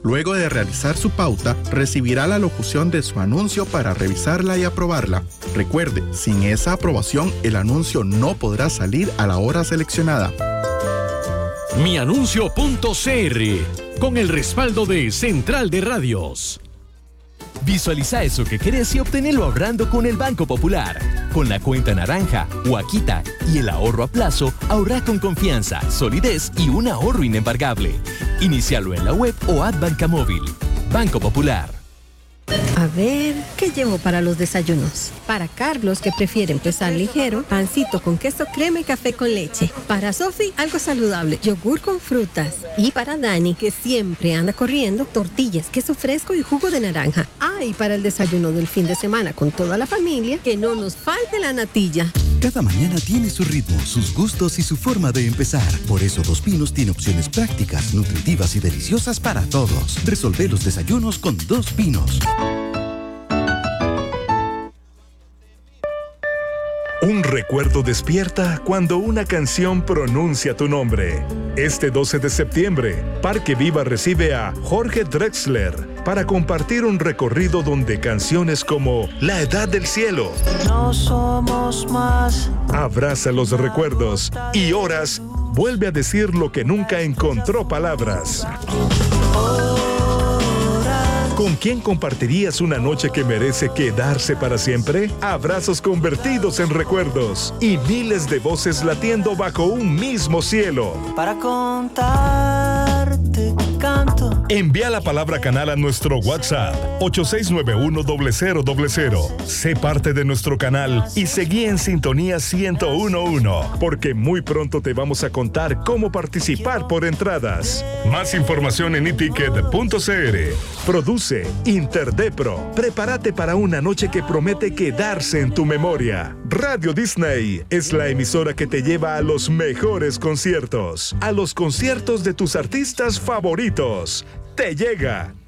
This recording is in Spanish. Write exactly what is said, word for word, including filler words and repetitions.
Luego de realizar su pauta, recibirá la locución de su anuncio para revisarla y aprobarla. Recuerde, sin esa aprobación, el anuncio no podrá salir a la hora seleccionada. Mianuncio punto c r, con el respaldo de Central de Radios. Visualiza eso que querés y obtenelo ahorrando con el Banco Popular. Con la cuenta naranja, Huaquita y el ahorro a plazo, ahorra con confianza, solidez y un ahorro inembargable. Inicialo en la web o app Banca Móvil. Banco Popular. A ver, ¿qué llevo para los desayunos? Para Carlos, que prefiere empezar ligero, pancito con queso, crema y café con leche. Para Sofi, algo saludable, yogur con frutas. Y para Dani, que siempre anda corriendo, tortillas, queso fresco y jugo de naranja. Ah, y para el desayuno del fin de semana con toda la familia, que no nos falte la natilla. Cada mañana tiene su ritmo, sus gustos y su forma de empezar. Por eso Dos Pinos tiene opciones prácticas, nutritivas y deliciosas para todos. Resolvé los desayunos con Dos Pinos. Un recuerdo despierta cuando una canción pronuncia tu nombre. Este doce de septiembre, Parque Viva recibe a Jorge Drexler para compartir un recorrido donde canciones como La Edad del Cielo, No somos más, Abraza los recuerdos y Horas vuelve a decir lo que nunca encontró palabras. ¿Con quién compartirías una noche que merece quedarse para siempre? Abrazos convertidos en recuerdos y miles de voces latiendo bajo un mismo cielo. para contarte canto. Envía la palabra canal a nuestro WhatsApp ocho seis nueve uno cero cero cero cero. Sé parte de nuestro canal y seguí en Sintonía ciento uno punto uno, porque muy pronto te vamos a contar cómo participar por entradas. Más información en iticket punto c r. Produce Interdepro. Prepárate para una noche que promete quedarse en tu memoria. Radio Disney es la emisora que te lleva a los mejores conciertos, a los conciertos de tus artistas favoritos. Te llega